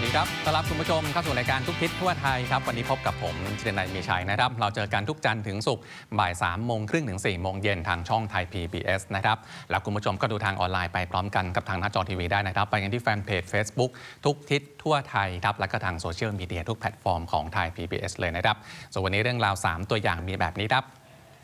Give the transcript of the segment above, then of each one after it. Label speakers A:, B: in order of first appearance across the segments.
A: ดีครับต้อนรับคุณผู้ชมเข้าสู่รายการทุกทิศทั่วไทยครับวันนี้พบกับผมเจริญนายมีชัยนะครับเราเจอกันทุกจันทร์ถึงศุกร์บ่าย3:30 ถึง 4:00 ทางช่องไทย PBS นะครับแล้วคุณผู้ชมก็ดูทางออนไลน์ไปพร้อมกันกับทางหน้าจอทีวีได้นะครับไปกันที่แฟนเพจ Facebook ทุกทิศทั่วไทยครับและก็ทางโซเชียลมีเดียทุกแพลตฟอร์มของไทย PBS เลยนะครับส่วนวันนี้เรื่องราว3ตัวอย่างมีแบบนี้ครับ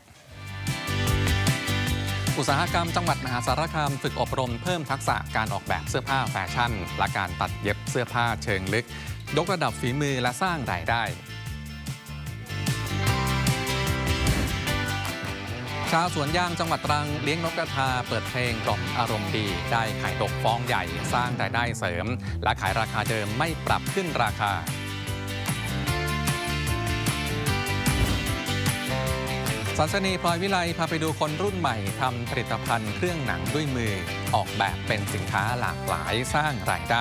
A: อุตสาหกรรมจังหวัดมหาสารคามฝึกอบรมเพิ่มทักษะการออกแบบเสื้อผ้าแฟชั่นและการตัดเย็บเสื้อผ้าเชิงลึกยกระดับฝีมือและสร้างรายได้ชาวสวนยางจังหวัดตรังเลี้ยงนกกระทาเปิดเพลงกล่อมอารมณ์ดีได้ไข่ดกฟองใหญ่สร้างรายได้เสริมและขายราคาเดิมไม่ปรับขึ้นราคาสันสนีพลอยวิไลพาไปดูคนรุ่นใหม่ทำผลิตภัณฑ์เครื่องหนังด้วยมือออกแบบเป็นสินค้าหลากหลายสร้างรายได้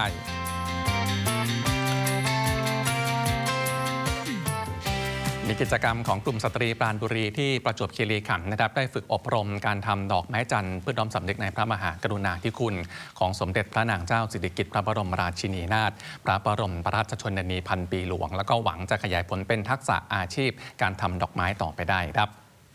A: มีกิจกรรมของกลุ่มสตรีปราณบุรีที่ประจวบคีรีขันธ์นะครับได้ฝึกอบรมการทำดอกไม้จันทร์เพื่อน้อมสำนึกในพระมหากรุณาธิคุณของสมเด็จพระนางเจ้าสิริกิติ์พระบรมราชินีนาถพระบรมราชชนนีพันปีหลวงแล้วก็หวังจะขยายผลเป็นทักษะอาชีพการทำดอกไม้ต่อไปได้ครับ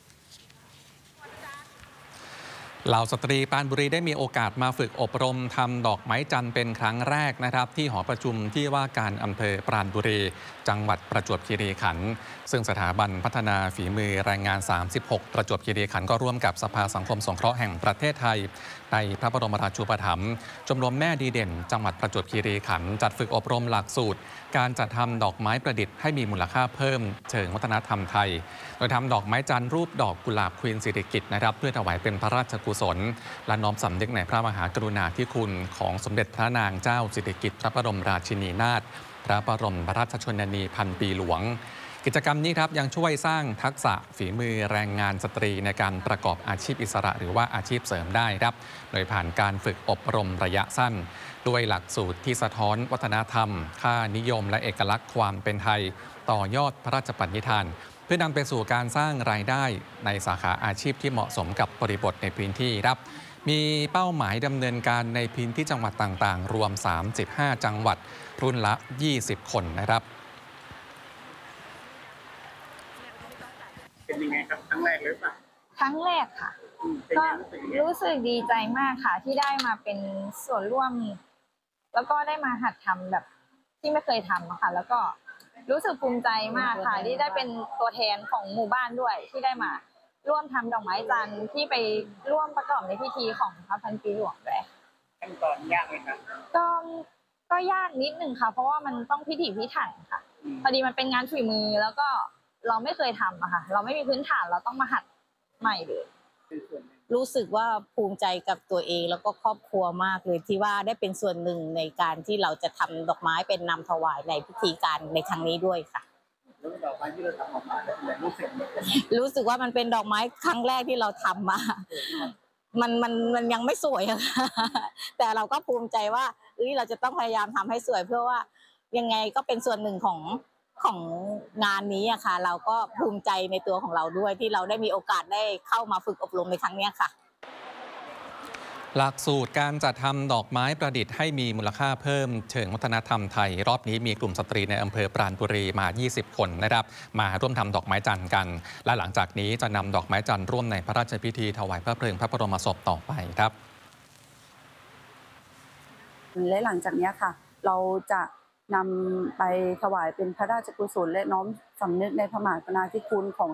A: เหล่าสตรีปราณบุรีได้มีโอกาสมาฝึกอบรมทำดอกไม้จันทร์เป็นครั้งแรกนะครับที่หอประชุมที่ว่าการอำเภอปราณบุรีจังหวัดประจวบคีรีขันธ์ซึ่งสถาบันพัฒนาฝีมือแรงงาน36ประจวบคีรีขันธ์ก็ร่วมกับสภาสังคมสงเคราะห์แห่งประเทศไทยในพระบรมราชูปถัมภ์ชมรมแม่ดีเด่นจังหวัดประจวบคีรีขันธ์จัดฝึกอบรมหลักสูตรการจัดทำดอกไม้ประดิษฐ์ให้มีมูลค่าเพิ่มเชิงวัฒนธรรมไทยโดยทำดอกไม้จันทร์รูปดอกกุหลาบควีนสิริกิติ์นะครับเพื่อถวายเป็นพระราชกุศลและน้อมสำนึกในพระมหากรุณาธิคุณของสมเด็จพระนางเจ้าสิริกิติ์พระบรมราชินีนาถพระบรมราชชนนีพันปีหลวงกิจกรรมนี้ครับยังช่วยสร้างทักษะฝีมือแรงงานสตรีในการประกอบอาชีพอิสระหรือว่าอาชีพเสริมได้ครับโดยผ่านการฝึกอบรมระยะสั้นด้วยหลักสูตรที่สะท้อนวัฒนธรรมค่านิยมและเอกลักษณ์ความเป็นไทยต่อยอดพระราชปณิธานเพื่อนำไปสู่การสร้างรายได้ในสาขาอาชีพที่เหมาะสมกับบริบทในพื้นที่ครับมีเป้าหมายดำเนินการในพื้นที่จังหวัดต่างๆรวม35จังหวัดรุ่นละ20คนนะครับ
B: เป็นยังไงครับครั้งแรกหรือเปล่า
C: ครั้งแรกค่ะก็รู้สึกดีใจมากค่ะที่ได้มาเป็นส่วนร่วมแล้วก็ได้มาหัดทำแบบที่ไม่เคยทำค่ะแล้วก็รู้สึกภูมิใจมากค่ะที่ได้เป็นตัวแทนของหมู่บ้านด้วยที่ได้มาร่วมทำดอกไม้จันทร์ที่ไปร่วมประกอบในพิธีของพระพันปีหลวงด้วย
B: ขั้นตอนยากไหมครับ
C: ก็ยากนิดนึงค่ะเพราะว่ามันต้องพิถีพิถันค่ะพอดีมันเป็นงานฝีมือแล้วก็เราไม่เคยทำอะค่ะเราไม่มีพื้นฐานเราต้องมาหัดใหม่เลย
D: รู้สึกว่าภูมิใจกับตัวเองแล้วก็ครอบครัวมากเลยที่ว่าได้เป็นส่วนหนึ่งในการที่เราจะทำดอกไม้เป็นนำถวายในพิธีการในครั้งนี้ด้วยค่ะ
B: แล้วดอกไม้ที่เราทำออกมาแล้ว
D: รู้สึกว่ามันเป็นดอกไม้ครั้งแรกที่เราทำมามันยังไม่สวยค่ะแต่เราก็ภูมิใจว่าเราจะต้องพยายามทำให้สวยเพื่อว่ายังไงก็เป็นส่วนหนึ่งของงานนี้อะค่ะเราก็ภูมิใจในตัวของเราด้วยที่เราได้มีโอกาสได้เข้ามาฝึกอบรมในครั้งนี้ค่ะ
A: หลักสูตรการจัดทำดอกไม้ประดิษฐ์ให้มีมูลค่าเพิ่มเชิงวัฒนธรรมไทยรอบนี้มีกลุ่มสตรีในอำเภอปราณบุรีมา20คนนะครับมาร่วมทำดอกไม้จันทร์กันและหลังจากนี้จะนำดอกไม้จันทร์ร่วมในพระราชพิธีถวายพระเพลิงพระบรมศพต่อไปครับ
E: และหลังจากนี้ค่ะเราจะนำไปถวายเป็นพระราชกุศลและน้อมสำนึกในพระมหากรุณาธิคุณของ